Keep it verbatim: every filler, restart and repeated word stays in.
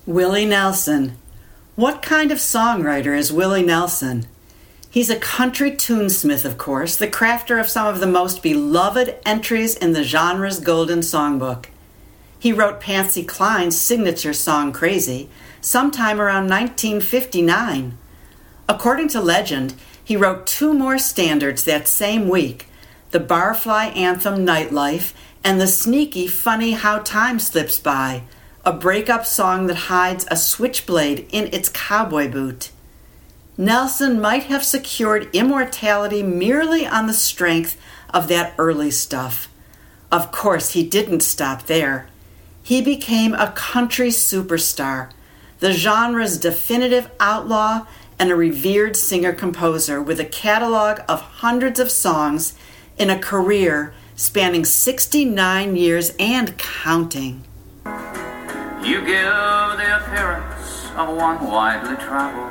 Willie Nelson. What kind of songwriter is Willie Nelson? He's a country tunesmith, of course, the crafter of some of the most beloved entries in the genre's golden songbook. He wrote Patsy Cline's signature song, Crazy, sometime around nineteen fifty-nine. According to legend, he wrote two more standards that same week, the barfly anthem Nightlife and the sneaky, funny How Time Slips By, a breakup song that hides a switchblade in its cowboy boot. Nelson might have secured immortality merely on the strength of that early stuff. Of course, he didn't stop there. He became a country superstar, the genre's definitive outlaw and a revered singer-composer with a catalog of hundreds of songs in a career spanning sixty-nine years and counting. You give the appearance of one widely traveled,